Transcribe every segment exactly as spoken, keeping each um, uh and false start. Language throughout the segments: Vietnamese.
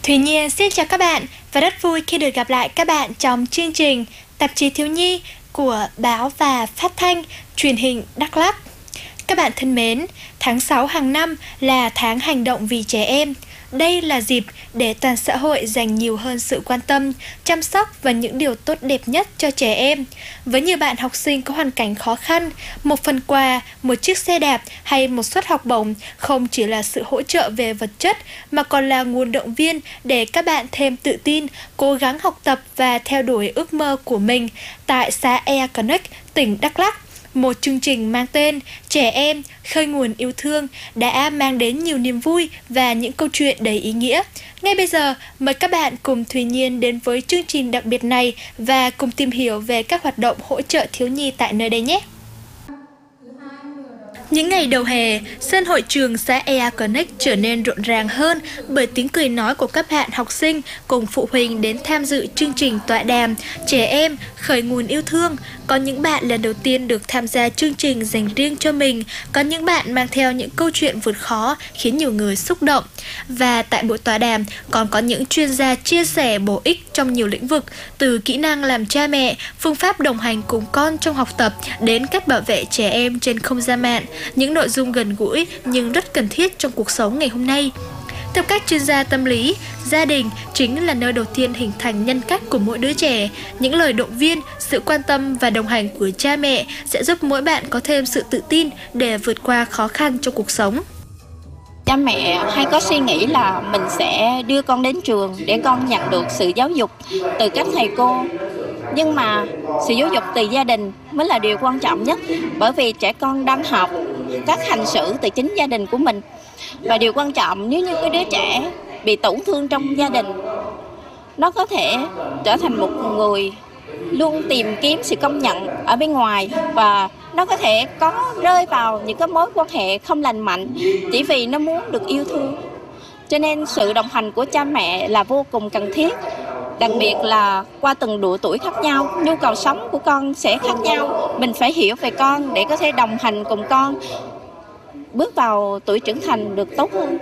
Thùy Nhiên xin chào các bạn và rất vui khi được gặp lại các bạn trong chương trình Tạp chí Thiếu nhi của Báo và Phát thanh Truyền hình Đắk Lắk. Các bạn thân mến, tháng sáu hàng năm là tháng hành động vì trẻ em. Đây là dịp để toàn xã hội dành nhiều hơn sự quan tâm, chăm sóc và những điều tốt đẹp nhất cho trẻ em. Với nhiều bạn học sinh có hoàn cảnh khó khăn, một phần quà, một chiếc xe đạp hay một suất học bổng không chỉ là sự hỗ trợ về vật chất mà còn là nguồn động viên để các bạn thêm tự tin, cố gắng học tập và theo đuổi ước mơ của mình. Tại xã Ea Connect, tỉnh Đắk Lắk, một chương trình mang tên Trẻ Em Khơi Nguồn Yêu Thương đã mang đến nhiều niềm vui và những câu chuyện đầy ý nghĩa. Ngay bây giờ, mời các bạn cùng Thùy Nhiên đến với chương trình đặc biệt này và cùng tìm hiểu về các hoạt động hỗ trợ thiếu nhi tại nơi đây nhé! Những ngày đầu hè, sân hội trường xã Ea Connect trở nên rộn ràng hơn bởi tiếng cười nói của các bạn học sinh cùng phụ huynh đến tham dự chương trình tọa đàm Trẻ Em Khởi Nguồn Yêu Thương. Có những bạn lần đầu tiên được tham gia chương trình dành riêng cho mình, có những bạn mang theo những câu chuyện vượt khó khiến nhiều người xúc động. Và tại buổi tọa đàm còn có những chuyên gia chia sẻ bổ ích trong nhiều lĩnh vực, từ kỹ năng làm cha mẹ, phương pháp đồng hành cùng con trong học tập đến cách bảo vệ trẻ em trên không gian mạng. Những nội dung gần gũi nhưng rất cần thiết trong cuộc sống ngày hôm nay. Theo các chuyên gia tâm lý, gia đình chính là nơi đầu tiên hình thành nhân cách của mỗi đứa trẻ. Những lời động viên, sự quan tâm và đồng hành của cha mẹ sẽ giúp mỗi bạn có thêm sự tự tin để vượt qua khó khăn trong cuộc sống. Cha mẹ hay có suy nghĩ là mình sẽ đưa con đến trường để con nhận được sự giáo dục từ các thầy cô. Nhưng mà sự giáo dục từ gia đình mới là điều quan trọng nhất, bởi vì trẻ con đang học cách hành xử từ chính gia đình của mình. Và điều quan trọng, nếu như cái đứa trẻ bị tổn thương trong gia đình, nó có thể trở thành một người luôn tìm kiếm sự công nhận ở bên ngoài, và nó có thể có rơi vào những cái mối quan hệ không lành mạnh chỉ vì nó muốn được yêu thương. Cho nên sự đồng hành của cha mẹ là vô cùng cần thiết, đặc biệt là qua từng độ tuổi khác nhau, nhu cầu sống của con sẽ khác nhau. Mình phải hiểu về con để có thể đồng hành cùng con bước vào tuổi trưởng thành được tốt hơn.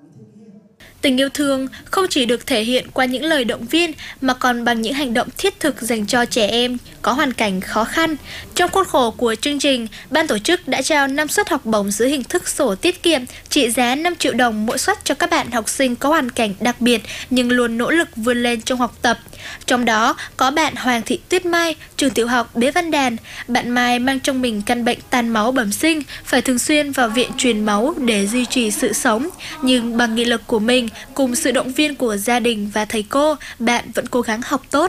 Tình yêu thương không chỉ được thể hiện qua những lời động viên mà còn bằng những hành động thiết thực dành cho trẻ em có hoàn cảnh khó khăn. Trong khuôn khổ của chương trình, ban tổ chức đã trao năm suất học bổng dưới hình thức sổ tiết kiệm trị giá năm triệu đồng mỗi suất cho các bạn học sinh có hoàn cảnh đặc biệt nhưng luôn nỗ lực vươn lên trong học tập. Trong đó có bạn Hoàng Thị Tuyết Mai, trường tiểu học Bế Văn Đàn. Bạn Mai mang trong mình căn bệnh tan máu bẩm sinh, phải thường xuyên vào viện truyền máu để duy trì sự sống. Nhưng bằng nghị lực của mình, cùng sự động viên của gia đình và thầy cô, bạn vẫn cố gắng học tốt.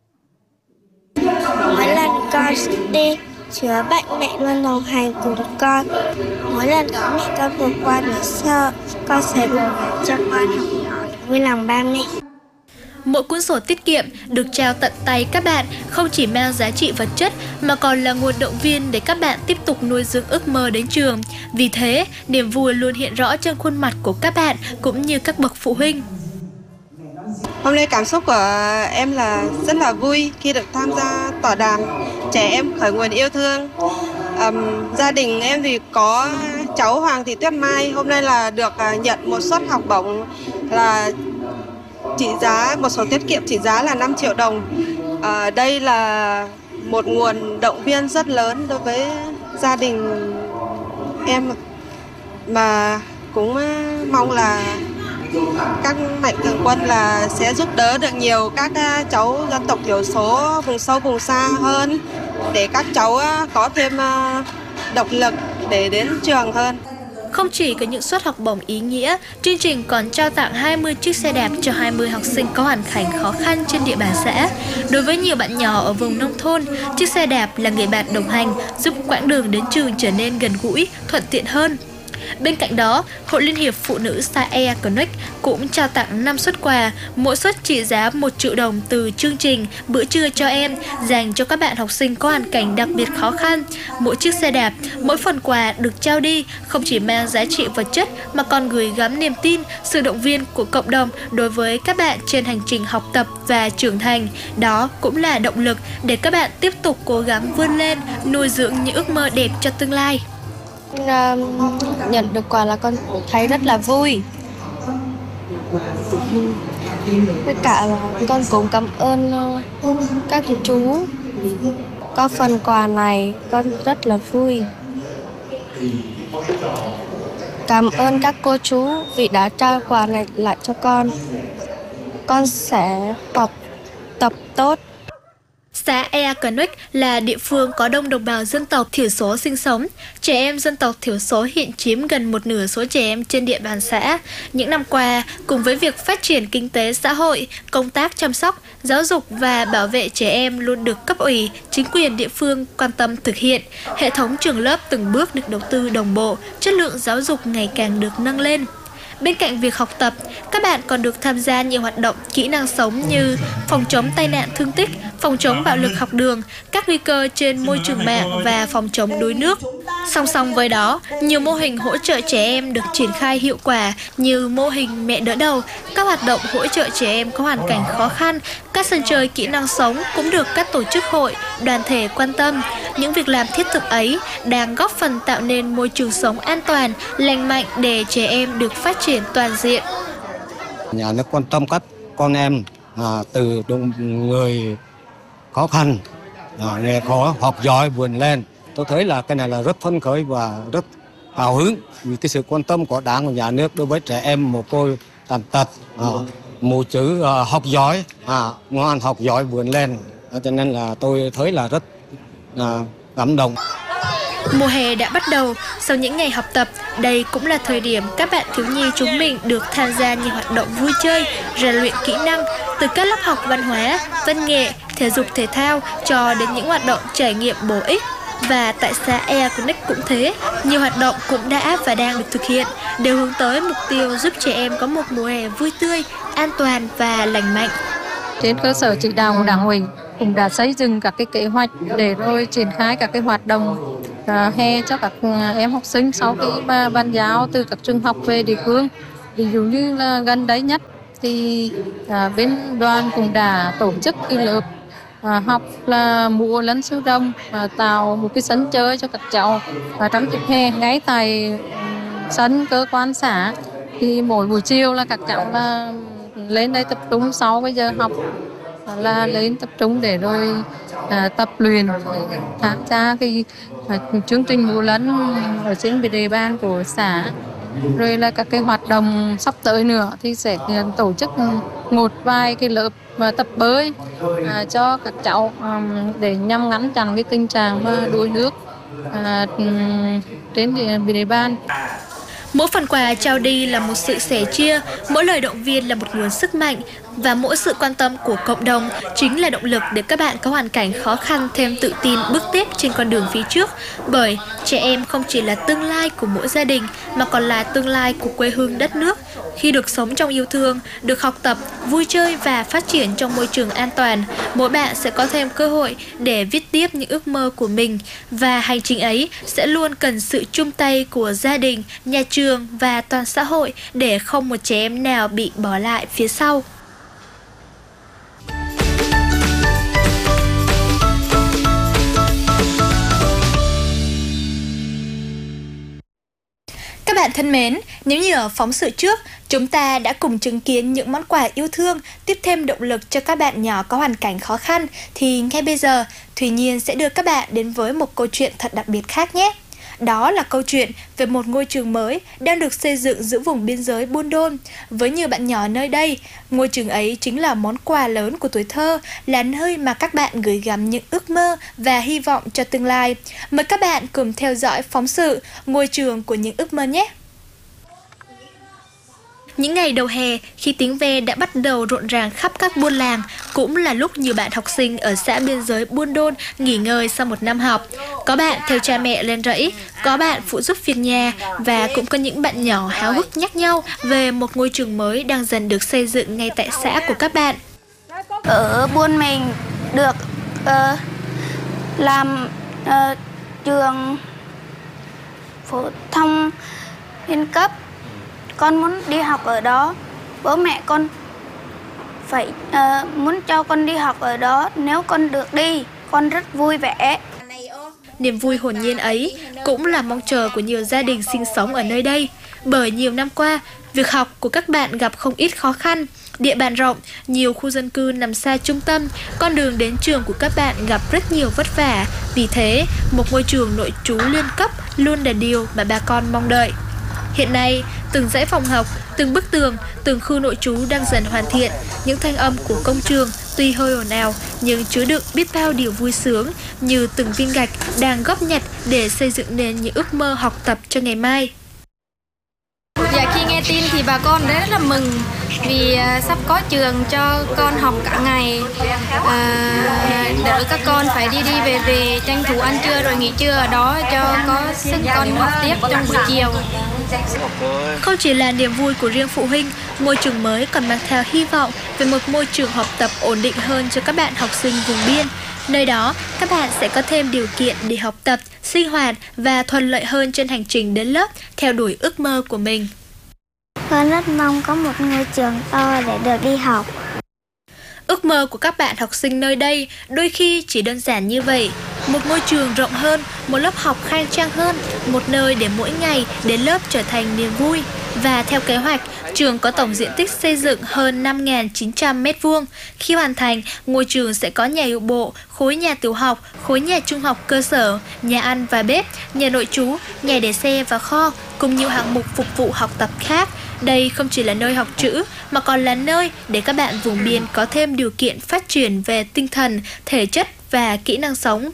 Mỗi lần con đi chữa bệnh, mẹ luôn đồng hành cùng con. Mỗi lần có mẹ con vượt qua nỗi sợ, con sẽ ủng hộ cho con học giỏi vui lòng ba mẹ. Mỗi cuốn sổ tiết kiệm được trao tận tay các bạn không chỉ mang giá trị vật chất mà còn là nguồn động viên để các bạn tiếp tục nuôi dưỡng ước mơ đến trường. Vì thế, niềm vui luôn hiện rõ trên khuôn mặt của các bạn cũng như các bậc phụ huynh. Hôm nay cảm xúc của em là rất là vui khi được tham gia tọa đàm Trẻ Em Khởi Nguồn Yêu Thương. Um, gia đình em thì có cháu Hoàng Thị Tuyết Mai, hôm nay là được uh, nhận một suất học bổng là trị giá, một sổ tiết kiệm trị giá là năm triệu đồng. À, đây là một nguồn động viên rất lớn đối với gia đình em, mà cũng mong là các mạnh thường quân là sẽ giúp đỡ được nhiều các cháu dân tộc thiểu số vùng sâu vùng xa hơn, để các cháu có thêm động lực để đến trường hơn. Không chỉ có những suất học bổng ý nghĩa, chương trình còn trao tặng hai mươi chiếc xe đạp cho hai mươi học sinh có hoàn cảnh khó khăn trên địa bàn xã. Đối với nhiều bạn nhỏ ở vùng nông thôn, chiếc xe đạp là người bạn đồng hành, giúp quãng đường đến trường trở nên gần gũi, thuận tiện hơn. Bên cạnh đó, Hội Liên hiệp Phụ nữ xã Ea Connect cũng trao tặng năm suất quà, mỗi suất trị giá một triệu đồng từ chương trình Bữa trưa cho em dành cho các bạn học sinh có hoàn cảnh đặc biệt khó khăn. Mỗi chiếc xe đạp, mỗi phần quà được trao đi không chỉ mang giá trị vật chất mà còn gửi gắm niềm tin, sự động viên của cộng đồng đối với các bạn trên hành trình học tập và trưởng thành. Đó cũng là động lực để các bạn tiếp tục cố gắng vươn lên, nuôi dưỡng những ước mơ đẹp cho tương lai. Nhận được quà là con thấy rất là vui. Với cả là con cũng cảm ơn các chú. Có phần quà này con rất là vui. Cảm ơn các cô chú vì đã trao quà này lại cho con. Con sẽ học tập tốt. Xã Ea Canuck là địa phương có đông đồng bào dân tộc thiểu số sinh sống. Trẻ em dân tộc thiểu số hiện chiếm gần một nửa số trẻ em trên địa bàn xã. Những năm qua, cùng với việc phát triển kinh tế xã hội, công tác chăm sóc, giáo dục và bảo vệ trẻ em luôn được cấp ủy, chính quyền địa phương quan tâm thực hiện. Hệ thống trường lớp từng bước được đầu tư đồng bộ, chất lượng giáo dục ngày càng được nâng lên. Bên cạnh việc học tập, các bạn còn được tham gia nhiều hoạt động kỹ năng sống như phòng chống tai nạn thương tích, phòng chống bạo lực học đường, các nguy cơ trên môi trường mạng và phòng chống đuối nước. Song song với đó, nhiều mô hình hỗ trợ trẻ em được triển khai hiệu quả như mô hình mẹ đỡ đầu, các hoạt động hỗ trợ trẻ em có hoàn cảnh khó khăn, các sân chơi kỹ năng sống cũng được các tổ chức hội, đoàn thể quan tâm. Những việc làm thiết thực ấy đang góp phần tạo nên môi trường sống an toàn, lành mạnh để trẻ em được phát triển toàn diện. Nhà nước quan tâm các con em à, từ người khó khăn, à, nghề khó, học giỏi vươn lên. Tôi thấy là cái này là rất phấn khởi và rất hào hứng vì cái sự quan tâm của Đảng và Nhà nước đối với trẻ em mồ côi tàn tật, à, mù chữ, à, học giỏi, à, ngoan học giỏi vươn lên. À, cho nên là tôi thấy là rất à, cảm động. Mùa hè đã bắt đầu, sau những ngày học tập, đây cũng là thời điểm các bạn thiếu nhi chúng mình được tham gia nhiều hoạt động vui chơi, rèn luyện kỹ năng, từ các lớp học văn hóa, văn nghệ, thể dục thể thao cho đến những hoạt động trải nghiệm bổ ích. Và tại xã Ea Canuck cũng thế, nhiều hoạt động cũng đã và đang được thực hiện, đều hướng tới mục tiêu giúp trẻ em có một mùa hè vui tươi, an toàn và lành mạnh. Trên cơ sở chỉ đạo của Đảng ủy cũng đã xây dựng các cái kế hoạch để rồi triển khai các cái hoạt động uh, hè cho các em học sinh sau khi bàn giao từ các trường học về địa phương. Ví dụ như là gần đấy nhất thì uh, bên đoàn cũng đã tổ chức cái lớp uh, học là múa lân sư rồng, và tạo một cái sân chơi cho các cháu và trong dịp hè ngay tại um, sân cơ quan xã. Thì mỗi buổi chiều là các cháu là lên đây tập trung sau bây giờ học là lên tập trung để rồi à, tập luyện tham gia cái à, chương trình múa lân ở trên địa bàn của xã. Rồi là các cái hoạt động sắp tới nữa thì sẽ tổ chức một vài cái lớp và tập bơi à, cho các cháu à, để nhằm ngăn chặn cái tình trạng mà đuối nước à, trên địa, địa bàn. Mỗi phần quà trao đi là một sự sẻ chia, mỗi lời động viên là một nguồn sức mạnh và mỗi sự quan tâm của cộng đồng chính là động lực để các bạn có hoàn cảnh khó khăn thêm tự tin bước tiếp trên con đường phía trước. Bởi trẻ em không chỉ là tương lai của mỗi gia đình mà còn là tương lai của quê hương đất nước. Khi được sống trong yêu thương, được học tập, vui chơi và phát triển trong môi trường an toàn, mỗi bạn sẽ có thêm cơ hội để viết tiếp những ước mơ của mình. Và hành trình ấy sẽ luôn cần sự chung tay của gia đình, nhà trường và toàn xã hội để không một trẻ em nào bị bỏ lại phía sau. Các bạn thân mến, nếu như ở phóng sự trước, chúng ta đã cùng chứng kiến những món quà yêu thương tiếp thêm động lực cho các bạn nhỏ có hoàn cảnh khó khăn, thì ngay bây giờ, Thùy Nhiên sẽ đưa các bạn đến với một câu chuyện thật đặc biệt khác nhé. Đó là câu chuyện về một ngôi trường mới đang được xây dựng giữa vùng biên giới Buôn Đôn. Với nhiều bạn nhỏ nơi đây, ngôi trường ấy chính là món quà lớn của tuổi thơ, là nơi mà các bạn gửi gắm những ước mơ và hy vọng cho tương lai. Mời các bạn cùng theo dõi phóng sự Ngôi trường của những ước mơ nhé! Những ngày đầu hè, khi tiếng ve đã bắt đầu rộn ràng khắp các buôn làng, cũng là lúc nhiều bạn học sinh ở xã biên giới Buôn Đôn nghỉ ngơi sau một năm học. Có bạn theo cha mẹ lên rẫy, có bạn phụ giúp việc nhà, và cũng có những bạn nhỏ háo hức nhắc nhau về một ngôi trường mới đang dần được xây dựng ngay tại xã của các bạn. Ở buôn mình được uh, làm uh, trường phổ thông liên cấp. Con muốn đi học ở đó, bố mẹ con phải uh, muốn cho con đi học ở đó. Nếu con được đi, con rất vui vẻ. Niềm vui hồn nhiên ấy cũng là mong chờ của nhiều gia đình sinh sống ở nơi đây. Bởi nhiều năm qua, Việc học của các bạn gặp không ít khó khăn. Địa bàn rộng, nhiều khu dân cư nằm xa trung tâm, con đường đến trường của các bạn gặp rất nhiều vất vả. Vì thế, một ngôi trường nội trú liên cấp luôn là điều mà bà con mong đợi. Hiện nay, từng dãy phòng học, từng bức tường, từng khu nội trú đang dần hoàn thiện. Những thanh âm của công trường tuy hơi ồn ào nhưng chứa đựng biết bao điều vui sướng, như từng viên gạch đang góp nhặt để xây dựng nên những ước mơ học tập cho ngày mai. Dạ, khi nghe tin thì bà con rất là mừng vì uh, sắp có trường cho con học cả ngày. Uh, đỡ các con phải đi đi về về, tranh thủ ăn trưa rồi nghỉ trưa ở đó cho có sức con học tiếp trong buổi chiều. Không chỉ là niềm vui của riêng phụ huynh, ngôi trường mới còn mang theo hy vọng về một môi trường học tập ổn định hơn cho các bạn học sinh vùng biên. Nơi đó, các bạn sẽ có thêm điều kiện để học tập, sinh hoạt và thuận lợi hơn trên hành trình đến lớp theo đuổi ước mơ của mình. Con rất mong có một ngôi trường to để được đi học. Ước mơ của các bạn học sinh nơi đây đôi khi chỉ đơn giản như vậy. Một ngôi trường rộng hơn, một lớp học khang trang hơn, một nơi để mỗi ngày đến lớp trở thành niềm vui. Và theo kế hoạch, trường có tổng diện tích xây dựng hơn năm nghìn chín trăm mét vuông. Khi hoàn thành, ngôi trường sẽ có nhà hiệu bộ, khối nhà tiểu học, khối nhà trung học cơ sở, nhà ăn và bếp, nhà nội trú, nhà để xe và kho, cùng nhiều hạng mục phục vụ học tập khác. Đây không chỉ là nơi học chữ, mà còn là nơi để các bạn vùng biên có thêm điều kiện phát triển về tinh thần, thể chất và kỹ năng sống.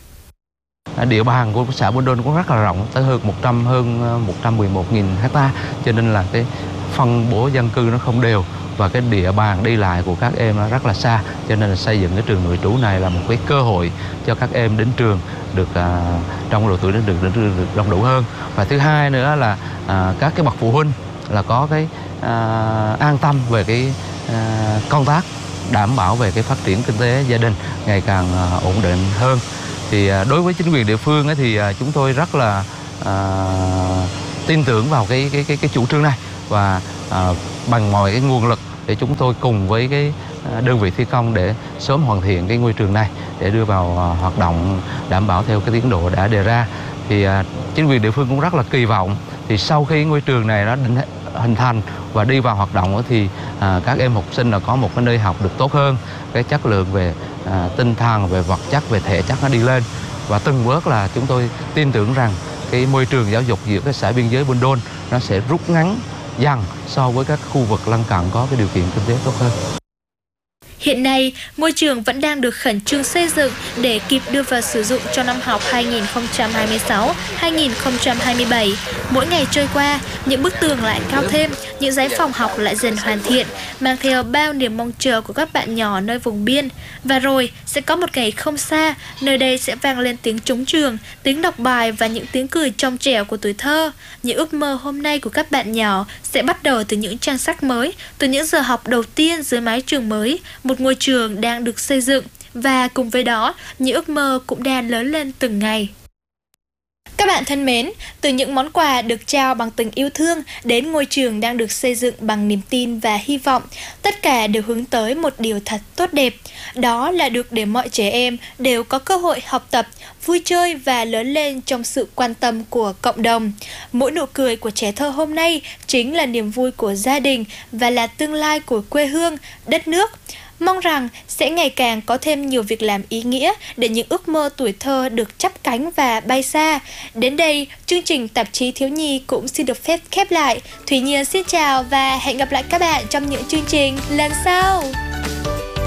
Địa bàn của xã Buôn Đôn cũng rất là rộng, tới hơn một trăm hơn một trăm mười một nghìn hecta, cho nên là cái phân bố dân cư nó không đều và cái địa bàn đi lại của các em nó rất là xa, cho nên là xây dựng cái trường nội trú này là một cái cơ hội cho các em đến trường được à, trong độ tuổi đến được, được, được đông đủ hơn. Và thứ hai nữa là à, các cái bậc phụ huynh là có cái à, an tâm về cái à, công tác đảm bảo về cái phát triển kinh tế gia đình ngày càng à, ổn định hơn. Thì à, đối với chính quyền địa phương ấy, thì à, chúng tôi rất là à, tin tưởng vào cái cái cái cái chủ trương này và à, bằng mọi cái nguồn lực để chúng tôi cùng với cái à, đơn vị thi công để sớm hoàn thiện cái ngôi trường này để đưa vào à, hoạt động đảm bảo theo cái tiến độ đã đề ra. Thì à, chính quyền địa phương cũng rất là kỳ vọng thì sau khi ngôi trường này nó định hình thành và đi vào hoạt động thì à, các em học sinh là có một cái nơi học được tốt hơn, cái chất lượng về à, tinh thần, về vật chất, về thể chất nó đi lên và từng bước là chúng tôi tin tưởng rằng cái môi trường giáo dục giữa cái xã biên giới Buôn Đôn nó sẽ rút ngắn dần so với các khu vực lân cận có cái điều kiện kinh tế tốt hơn. Hiện nay, ngôi trường vẫn đang được khẩn trương xây dựng để kịp đưa vào sử dụng cho năm học hai nghìn không trăm hai mươi sáu hai nghìn không trăm hai mươi bảy. Mỗi ngày trôi qua, những bức tường lại cao thêm, những dãy phòng học lại dần hoàn thiện, mang theo bao niềm mong chờ của các bạn nhỏ nơi vùng biên. Và rồi, sẽ có một ngày không xa, nơi đây sẽ vang lên tiếng trống trường, tiếng đọc bài và những tiếng cười trong trẻo của tuổi thơ. Những ước mơ hôm nay của các bạn nhỏ sẽ bắt đầu từ những trang sách mới, từ những giờ học đầu tiên dưới mái trường mới. Một ngôi trường đang được xây dựng và cùng với đó, những ước mơ cũng đang lớn lên từng ngày. Các bạn thân mến, từ những món quà được trao bằng tình yêu thương đến ngôi trường đang được xây dựng bằng niềm tin và hy vọng, tất cả đều hướng tới một điều thật tốt đẹp. Đó là được để mọi trẻ em đều có cơ hội học tập, vui chơi và lớn lên trong sự quan tâm của cộng đồng. Mỗi nụ cười của trẻ thơ hôm nay chính là niềm vui của gia đình và là tương lai của quê hương, đất nước. Mong rằng sẽ ngày càng có thêm nhiều việc làm ý nghĩa để những ước mơ tuổi thơ được chắp cánh và bay xa. Đến đây, chương trình Tạp chí Thiếu nhi cũng xin được phép khép lại. Thủy Nhiên xin chào và hẹn gặp lại các bạn trong những chương trình lần sau.